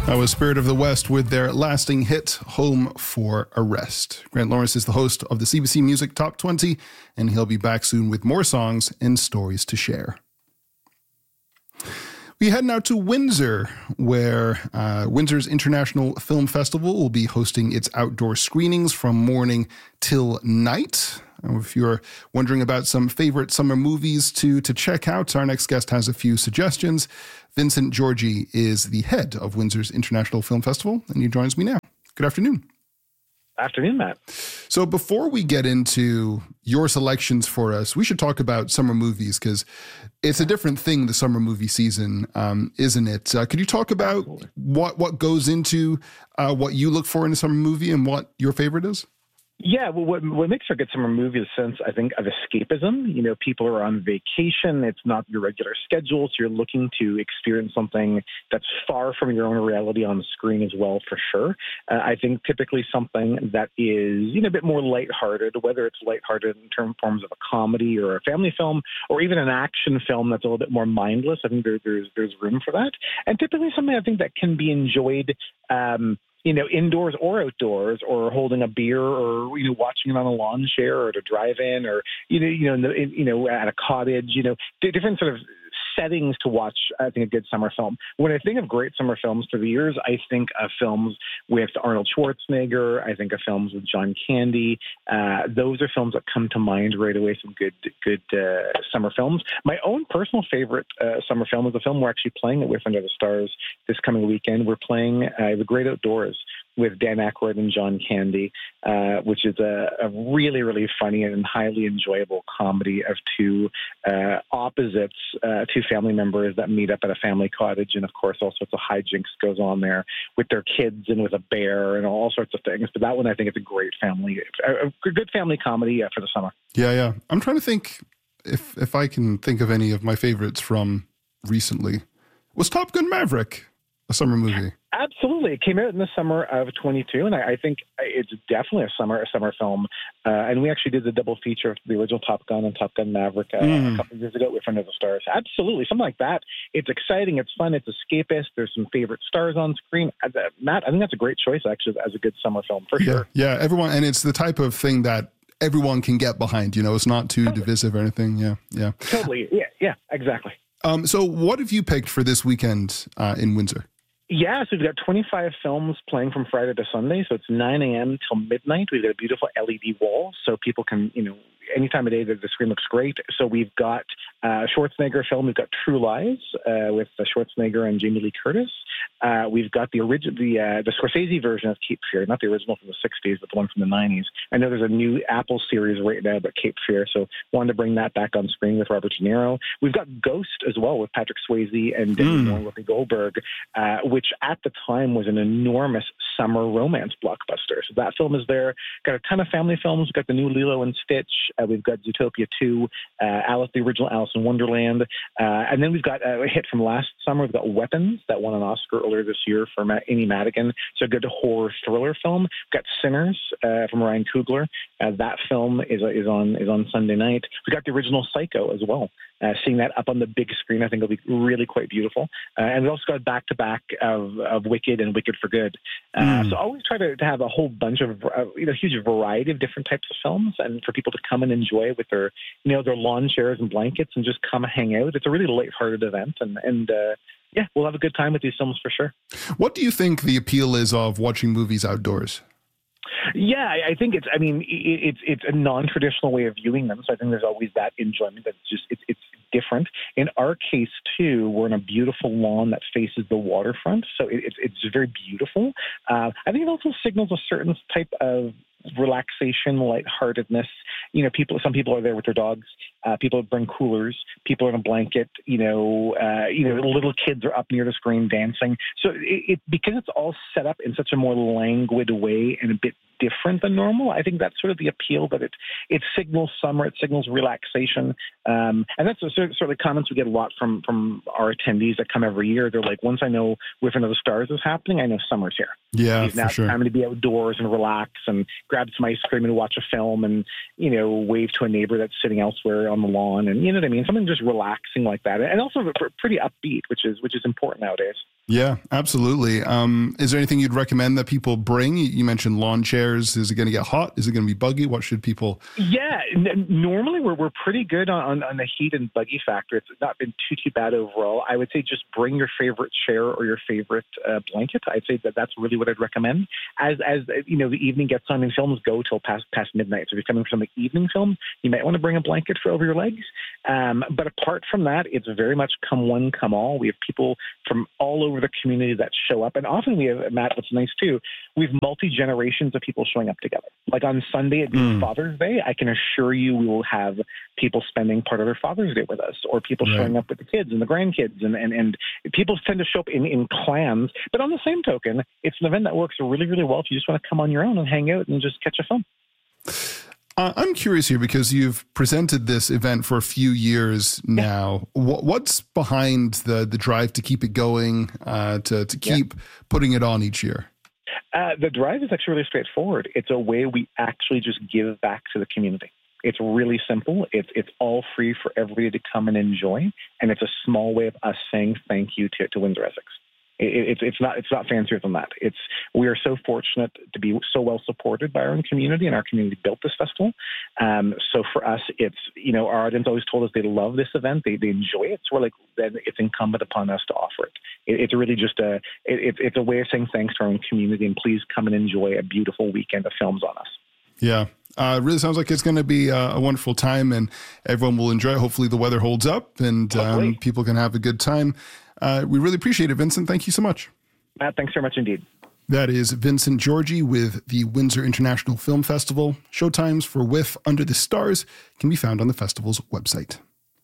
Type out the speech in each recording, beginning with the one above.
That was Spirit of the West with their lasting hit, Home for a Rest. Grant Lawrence is the host of the CBC Music Top 20, and he'll be back soon with more songs and stories to share. We head now to Windsor, where Windsor's International Film Festival will be hosting its outdoor screenings from morning till night. If you're wondering about some favorite summer movies to check out, our next guest has a few suggestions. Vincent Georgi is the head of Windsor's International Film Festival, and he joins me now. Good afternoon. Afternoon, Matt. So before we get into your selections for us, we should talk about summer movies, because it's a different thing, the summer movie season, isn't it? Could you talk about what goes into what you look for in a summer movie and what your favorite is? Yeah, well, what makes for a good summer movie is a sense, I think, of escapism. You know, people are on vacation. It's not your regular schedule, so you're looking to experience something that's far from your own reality on the screen as well, for sure. I think typically something that is, a bit more lighthearted, whether it's lighthearted in forms of a comedy or a family film, or even an action film that's a little bit more mindless. I think there's room for that. And typically something I think that can be enjoyed indoors or outdoors, or holding a beer, or watching it on a lawn chair, or at a drive-in, or at a cottage. Different sort of settings to watch, I think, a good summer film. When I think of great summer films through the years, I think of films with Arnold Schwarzenegger. I think of films with John Candy. Those are films that come to mind right away. Some good summer films. My own personal favorite summer film is a film we're actually playing it with Under the Stars this coming weekend. We're playing The Great Outdoors with Dan Aykroyd and John Candy, which is a really, really funny and highly enjoyable comedy of two opposites, two family members that meet up at a family cottage. And of course, all sorts of hijinks goes on there with their kids and with a bear and all sorts of things. But that one, I think, is a good family comedy for the summer. Yeah. I'm trying to think if I can think of any of my favorites from recently. Was Top Gun Maverick a summer movie? Absolutely. It came out in the summer of 22, and I think it's definitely a summer film. And we actually did the double feature of the original Top Gun and Top Gun Maverick a couple of years ago with Under the Stars. Absolutely. Something like that. It's exciting. It's fun. It's escapist. There's some favorite stars on screen. Matt, I think that's a great choice, actually, as a good summer film, for sure. Yeah, everyone. And it's the type of thing that everyone can get behind. It's not too divisive or anything. Yeah. Totally. Yeah, exactly. So what have you picked for this weekend in Windsor? Yeah, so we've got 25 films playing from Friday to Sunday. So it's 9 a.m. till midnight. We've got a beautiful LED wall, so people can, any time of day the screen looks great. So we've got a Schwarzenegger film. We've got True Lies with Schwarzenegger and Jamie Lee Curtis. We've got the Scorsese version of Cape Fear, not the original from the 60s, but the one from the 90s. I know there's a new Apple series right now about Cape Fear, so wanted to bring that back on screen with Robert De Niro. We've got Ghost as well with Patrick Swayze and Demi Moore and Whoopi Goldberg, which at the time was an enormous summer romance blockbuster. So that film is there. Got a ton of family films. We've got the new Lilo and Stitch. We've got Zootopia 2, the original Alice in Wonderland. And then we've got a hit from last summer. We've got Weapons, that won an Oscar earlier this year for Amy Madigan. So a good horror thriller film. We've got Sinners from Ryan Coogler. That film is on Sunday night. We've got the original Psycho as well. Seeing that up on the big screen, I think will be really quite beautiful. And we also got back-to-back of Wicked and Wicked for Good. So always try to have a whole bunch of, huge variety of different types of films, and for people to come and enjoy with their lawn chairs and blankets and just come hang out. It's a really lighthearted event, and we'll have a good time with these films for sure. What do you think the appeal is of watching movies outdoors? Yeah, I think it's a non-traditional way of viewing them. So I think there's always that enjoyment that's just, it's different. In our case, too, we're in a beautiful lawn that faces the waterfront. So it's very beautiful. I think it also signals a certain type of relaxation, lightheartedness. Some people are there with their dogs. People bring coolers. People are in a blanket. Little kids are up near the screen dancing. So because it's all set up in such a more languid way and a bit different than normal, I think that's sort of the appeal, that it signals summer, it signals relaxation. And that's certainly comments we get a lot from our attendees that come every year. They're like, once I know With Under the Stars is happening, I know summer's here. Yeah, now for sure. Time to be outdoors and relax and grab some ice cream and watch a film and, wave to a neighbor that's sitting elsewhere on the lawn. And you know what I mean? Something just relaxing like that. And also pretty upbeat, which is important nowadays. Yeah, absolutely. Is there anything you'd recommend that people bring? You mentioned lawn chairs. Is it going to get hot? Is it going to be buggy? What should people? Yeah, normally we're pretty good on the heat and buggy factor. It's not been too bad overall. I would say just bring your favorite chair or your favorite blanket. I'd say that's really what I'd recommend. As you know, the evening gets on and films go till past midnight. So if you're coming from the evening film, you might want to bring a blanket for over your legs. But apart from that, it's very much come one, come all. We have people from all over the community that show up. And often we have, Matt, what's nice too, we have multi-generations of people showing up together. Like on Sunday, it being Father's Day, I can assure you we will have people spending part of their Father's Day with us, or people showing up with the kids and the grandkids. And people tend to show up in clans. But on the same token, it's an event that works really, really well if you just want to come on your own and hang out and just catch a film. I'm curious here because you've presented this event for a few years now. What's behind the drive to keep it going, to keep putting it on each year? The drive is actually really straightforward. It's a way we actually just give back to the community. It's really simple. It's all free for everybody to come and enjoy, and it's a small way of us saying thank you to Windsor-Essex. It's not fancier than that. We are so fortunate to be so well supported by our own community, and our community built this festival. So for us, it's, you know, our audience always told us they love this event, they enjoy it. So we're like, then it's incumbent upon us to offer it. It's really just it's a way of saying thanks to our own community, and please come and enjoy a beautiful weekend of films on us. Yeah. It really sounds like it's going to be a wonderful time, and everyone will enjoy it. Hopefully the weather holds up, and people can have a good time. We really appreciate it, Vincent. Thank you so much. Matt, thanks very much indeed. That is Vincent Georgi with the Windsor International Film Festival. Showtimes for With Under the Stars can be found on the festival's website.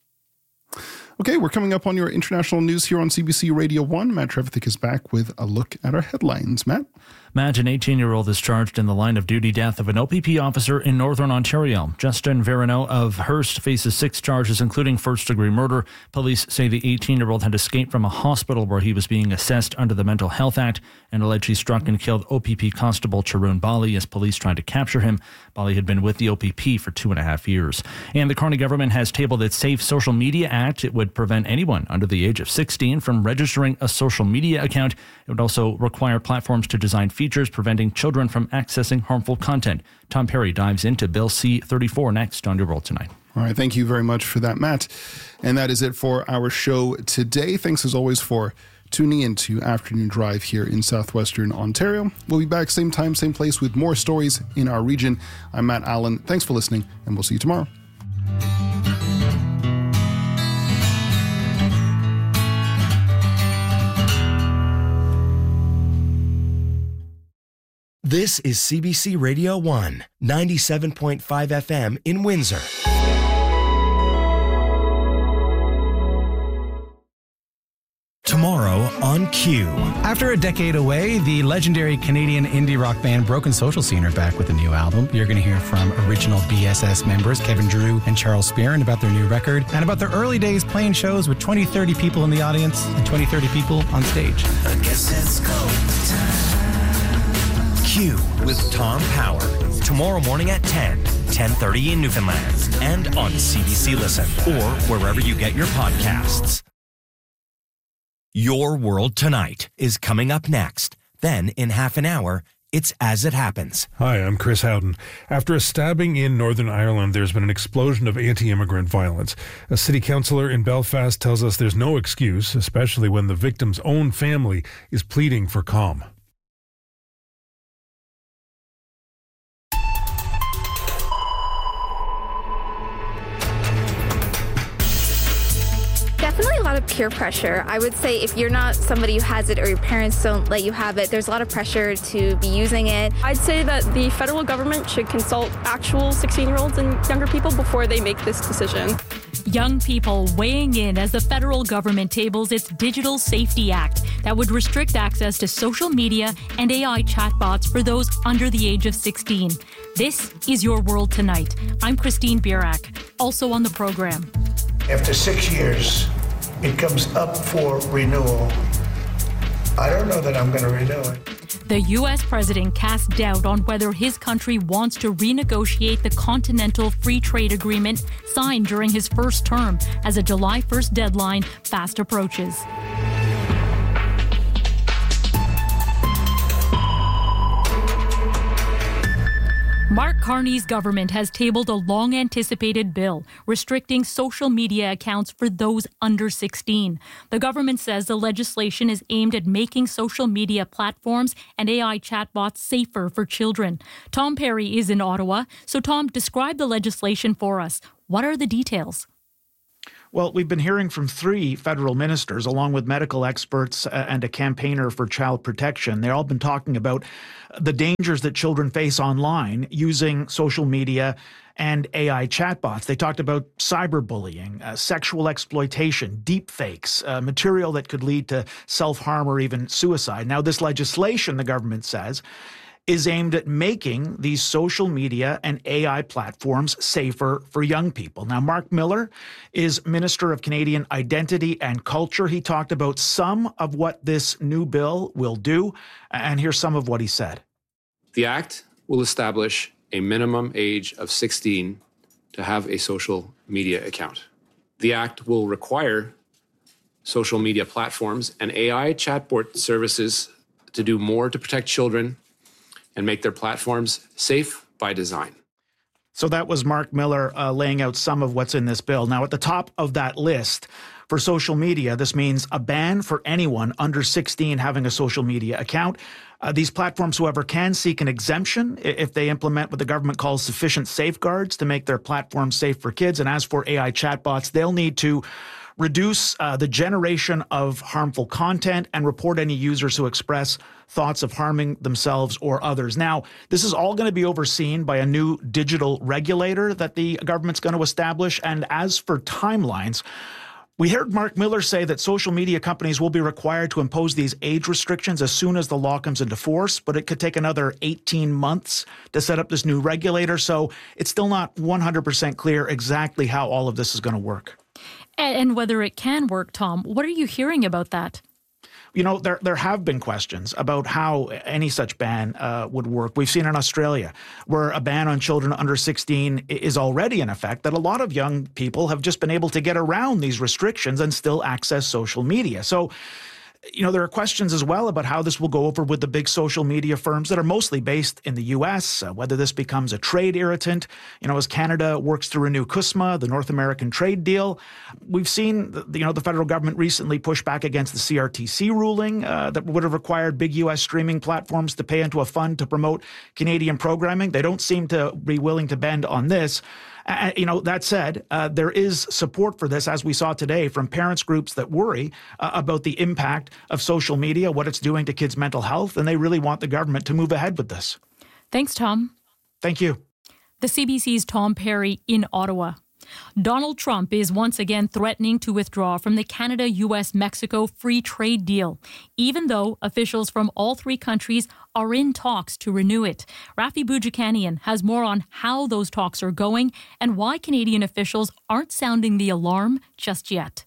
Okay, we're coming up on your international news here on CBC Radio 1. Matt Trevithick is back with a look at our headlines. Matt? Matt, an 18-year-old is charged in the line-of-duty death of an OPP officer in Northern Ontario. Justin Verino of Hearst faces 6 charges, including first-degree murder. Police say the 18-year-old had escaped from a hospital where he was being assessed under the Mental Health Act and alleged he struck and killed OPP Constable Charoon Bali as police tried to capture him. Bali had been with the OPP for 2.5 years. And the Carney government has tabled its Safe Social Media Act. It would prevent anyone under the age of 16 from registering a social media account. It would also require platforms to design features preventing children from accessing harmful content. Tom Perry dives into Bill C-34 next on Your World Tonight. All right, thank you very much for that, Matt. And that is it for our show today. Thanks as always for tuning in to Afternoon Drive here in southwestern Ontario. We'll be back same time, same place with more stories in our region. I'm Matt Allen. Thanks for listening, and we'll see you tomorrow. This is CBC Radio 1, 97.5 FM in Windsor. Tomorrow on Q. After a decade away, the legendary Canadian indie rock band Broken Social Scene are back with a new album. You're going to hear from original BSS members Kevin Drew and Charles Spearin about their new record and about their early days playing shows with 20-30 people in the audience and 20-30 people on stage. I guess it's go time. Q with Tom Power. Tomorrow morning at 10:30 in Newfoundland, and on CBC Listen or wherever you get your podcasts. Your World Tonight is coming up next. Then, in half an hour, it's As It Happens. Hi, I'm Chris Howden. After a stabbing in Northern Ireland, there's been an explosion of anti-immigrant violence. A city councillor in Belfast tells us there's no excuse, especially when the victim's own family is pleading for calm. Definitely a lot of peer pressure. I would say if you're not somebody who has it or your parents don't let you have it, there's a lot of pressure to be using it. I'd say that the federal government should consult actual 16-year-olds and younger people before they make this decision. Young people weighing in as the federal government tables its Digital Safety Act that would restrict access to social media and AI chatbots for those under the age of 16. This is Your World Tonight. I'm Christine Birak, also on the program. After 6 years, it comes up for renewal. I don't know that I'm going to renew it. The U.S. president cast doubt on whether his country wants to renegotiate the Continental Free Trade Agreement signed during his first term as a July 1st deadline fast approaches. Carney's government has tabled a long-anticipated bill restricting social media accounts for those under 16. The government says the legislation is aimed at making social media platforms and AI chatbots safer for children. Tom Perry is in Ottawa. So, Tom, describe the legislation for us. What are the details? Well, we've been hearing from 3 federal ministers, along with medical experts and a campaigner for child protection. They've all been talking about the dangers that children face online using social media and AI chatbots. They talked about cyberbullying, sexual exploitation, deepfakes, material that could lead to self-harm or even suicide. Now, this legislation, the government says, is aimed at making these social media and AI platforms safer for young people. Now, Mark Miller is Minister of Canadian Identity and Culture. He talked about some of what this new bill will do, and here's some of what he said. The Act will establish a minimum age of 16 to have a social media account. The Act will require social media platforms and AI chatbot services to do more to protect children and make their platforms safe by design. So that was Mark Miller laying out some of what's in this bill. Now, at the top of that list for social media, this means a ban for anyone under 16 having a social media account. These platforms, however, can seek an exemption if they implement what the government calls sufficient safeguards to make their platform safe for kids. And as for AI chatbots, they'll need to reduce the generation of harmful content and report any users who express thoughts of harming themselves or others. Now, this is all going to be overseen by a new digital regulator that the government's going to establish. And as for timelines, we heard Mark Miller say that social media companies will be required to impose these age restrictions as soon as the law comes into force, but it could take another 18 months to set up this new regulator. So it's still not 100% clear exactly how all of this is going to work. And whether it can work, Tom, what are you hearing about that? You know, there have been questions about how any such ban would work. We've seen in Australia where a ban on children under 16 is already in effect, that a lot of young people have just been able to get around these restrictions and still access social media. So, you know, there are questions as well about how this will go over with the big social media firms that are mostly based in the U.S., whether this becomes a trade irritant, you know, as Canada works to renew CUSMA, the North American trade deal. We've seen, the federal government recently push back against the CRTC ruling that would have required big U.S. streaming platforms to pay into a fund to promote Canadian programming. They don't seem to be willing to bend on this. That said, there is support for this, as we saw today, from parents groups that worry about the impact of social media, what it's doing to kids' mental health, and they really want the government to move ahead with this. Thanks, Tom. Thank you. The CBC's Tom Perry in Ottawa. Donald Trump is once again threatening to withdraw from the Canada-US-Mexico free trade deal, even though officials from all 3 countries are in talks to renew it. Rafi Boudjikanian has more on how those talks are going and why Canadian officials aren't sounding the alarm just yet.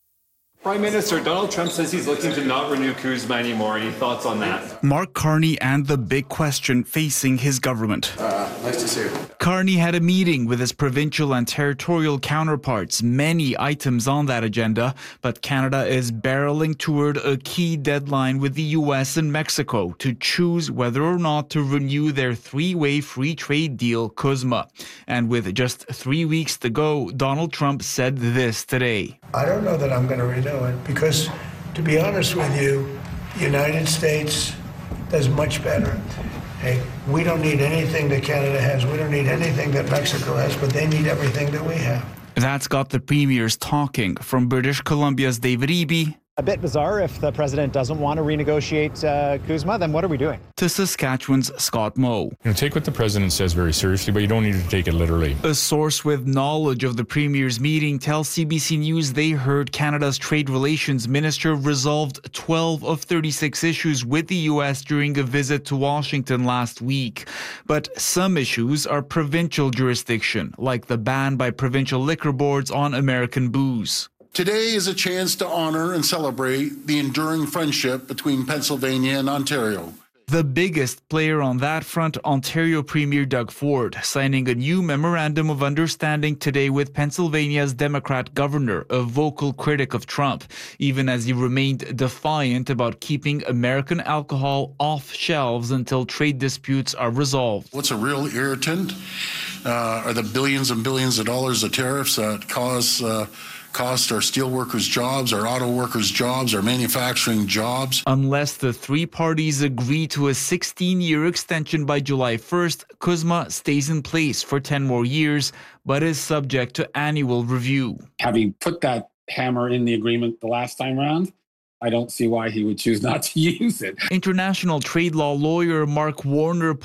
Prime Minister, Donald Trump says he's looking to not renew CUSMA anymore. Any thoughts on that? Mark Carney and the big question facing his government. Nice to see you. Carney had a meeting with his provincial and territorial counterparts. Many items on that agenda, but Canada is barreling toward a key deadline with the U.S. and Mexico to choose whether or not to renew their 3-way free trade deal, CUSMA. And with just 3 weeks to go, Donald Trump said this today. I don't know that I'm going to renew it because, to be honest with you, the United States does much better. Hey, we don't need anything that Canada has. We don't need anything that Mexico has, but they need everything that we have. That's got the premiers talking. From British Columbia's David Eby. A bit bizarre. If the president doesn't want to renegotiate CUSMA, then what are we doing? To Saskatchewan's Scott Moe. Take what the president says very seriously, but you don't need to take it literally. A source with knowledge of the premier's meeting tells CBC News they heard Canada's Trade Relations Minister resolved 12 of 36 issues with the U.S. during a visit to Washington last week. But some issues are provincial jurisdiction, like the ban by provincial liquor boards on American booze. Today is a chance to honor and celebrate the enduring friendship between Pennsylvania and Ontario. The biggest player on that front, Ontario Premier Doug Ford, signing a new memorandum of understanding today with Pennsylvania's Democrat governor, a vocal critic of Trump, even as he remained defiant about keeping American alcohol off shelves until trade disputes are resolved. What's a real irritant are the billions and billions of dollars of tariffs that cost our steel workers' jobs, our auto workers' jobs, our manufacturing jobs. Unless the three parties agree to a 16-year extension by July 1st, CUSMA stays in place for 10 more years, but is subject to annual review. Having put that hammer in the agreement the last time around, I don't see why he would choose not to use it. International trade law lawyer Mark Warner